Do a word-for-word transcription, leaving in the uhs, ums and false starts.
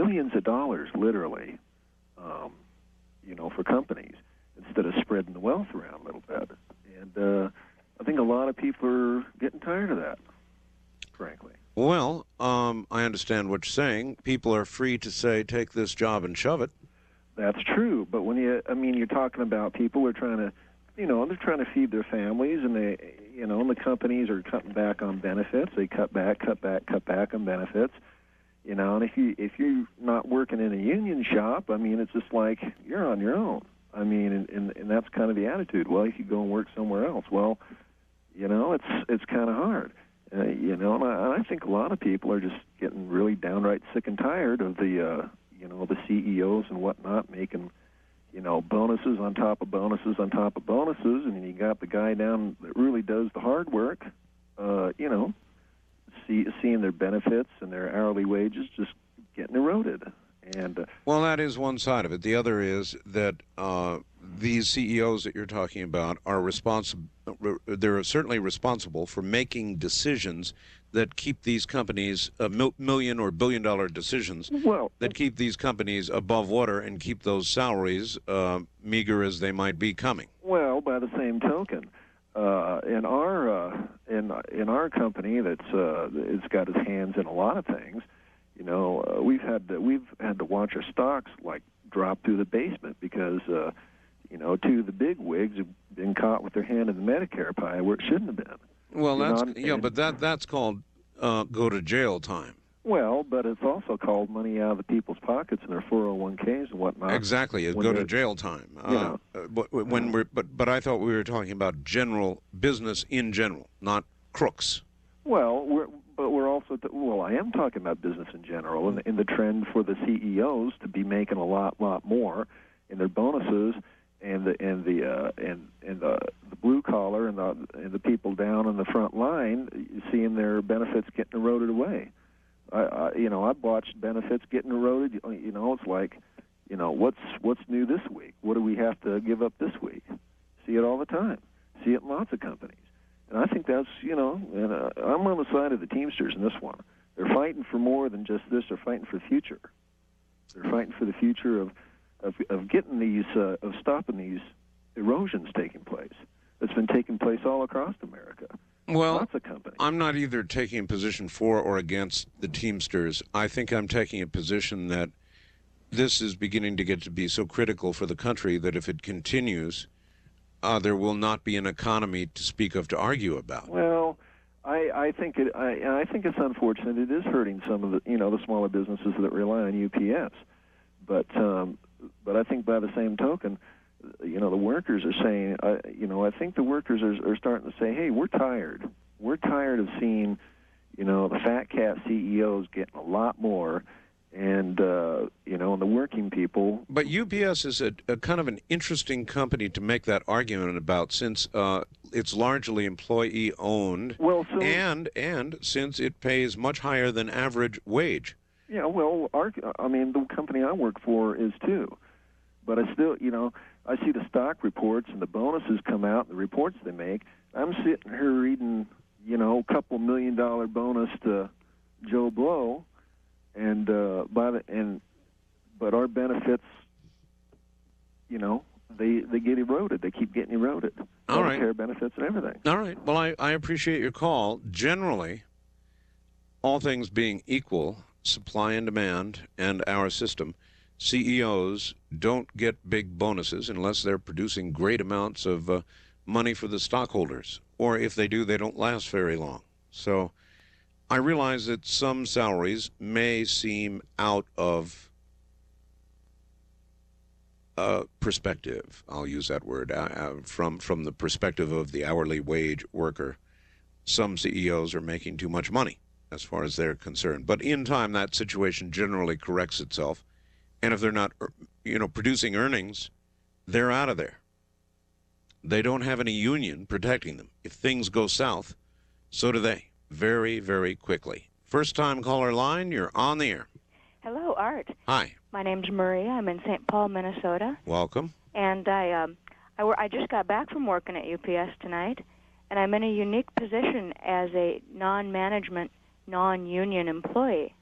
millions of dollars, literally, um, you know, for companies instead of spreading the wealth around a little bit. And uh, I think a lot of people are getting tired of that, frankly. Well, um, I understand what you're saying. People are free to say, take this job and shove it. That's true. But when you, I mean, you're talking about people who are trying to, you know, they're trying to feed their families, and they, you know, and the companies are cutting back on benefits. They cut back, cut back, cut back on benefits. You know, and if you if you're not working in a union shop, I mean, it's just like you're on your own. I mean, and, and, and that's kind of the attitude. Well, you could go and work somewhere else. Well, you know, it's it's kind of hard. Uh, you know, and I, I think a lot of people are just getting really downright sick and tired of the, uh, you know, the C E Os and whatnot making, you know, bonuses on top of bonuses on top of bonuses, and you got the guy down that really does the hard work, uh, you know, see, seeing their benefits and their hourly wages just getting eroded. And uh, well, that is one side of it. The other is that uh, these C E Os that you're talking about are responsible. They're certainly responsible for making decisions that keep these companies uh, mil- million or billion dollar decisions well, that keep these companies above water and keep those salaries uh, meager as they might be coming. Well, by the same token, uh, in our uh, in in our company that's uh, it's got its hands in a lot of things. You know, uh, we've had to, we've had to watch our stocks like drop through the basement because uh, you know, two of the big wigs have been caught with their hand in the Medicare pie where it shouldn't have been. Well, you that's know, yeah, and, but that that's called uh, go to jail time. Well, but it's also called money out of the people's pockets and their four oh one Ks and whatnot. Exactly, it go to jail time. You uh, know, uh, but when we're but but I thought we were talking about general business in general, not crooks. Well, we're. But we're also, well, I am talking about business in general, and in the trend for the C E Os to be making a lot, lot more in their bonuses, and the and the uh, and and the, the blue collar and the and the people down on the front line seeing their benefits getting eroded away. I, I you know, I've watched benefits getting eroded. You know, it's like, you know, what's what's new this week? What do we have to give up this week? See it all the time. See it in lots of companies. And I think that's, you know, and uh, I'm on the side of the Teamsters in this one. They're fighting for more than just this. They're fighting for the future. They're fighting for the future of of, of getting these, uh, of stopping these erosions taking place. That's been taking place all across America. Well, lots of companies. I'm not either taking a position for or against the Teamsters. I think I'm taking a position that this is beginning to get to be so critical for the country that if it continues, Uh, there will not be an economy to speak of to argue about. Well, I, I think it. I, I think it's unfortunate. It is hurting some of the, you know, the smaller businesses that rely on U P S. But, um, but I think by the same token, you know, the workers are saying, uh, you know, I think the workers are, are starting to say, hey, we're tired. We're tired of seeing, you know, the fat cat C E Os getting a lot more. And, uh, you know, and the working people. But U P S is a, a kind of an interesting company to make that argument about, since uh, it's largely employee-owned, well, so, and and since it pays much higher than average wage. Yeah, well, our, I mean, the company I work for is too. But I still, you know, I see the stock reports and the bonuses come out, and the reports they make. I'm sitting here reading, you know, a couple million dollar bonus to Joe Blow. And uh, by the and, but our benefits, you know, they they get eroded. They keep getting eroded. All right. Healthcare benefits and everything. All right. Well, I, I appreciate your call. Generally, all things being equal, supply and demand, and our system, C E Os don't get big bonuses unless they're producing great amounts of uh, money for the stockholders, or if they do, they don't last very long. So I realize that some salaries may seem out of uh, perspective. I'll use that word, uh, uh, from, from the perspective of the hourly wage worker. Some C E Os are making too much money as far as they're concerned. But in time, that situation generally corrects itself. And if they're not, you know, producing earnings, they're out of there. They don't have any union protecting them. If things go south, so do they. Very, very quickly. First-time caller line, you're on the air. Hello, Art. Hi. My name's Maria. I'm in Saint Paul, Minnesota. Welcome. And I, um, I, I just got back from working at U P S tonight, and I'm in a unique position as a non-management, non-union employee.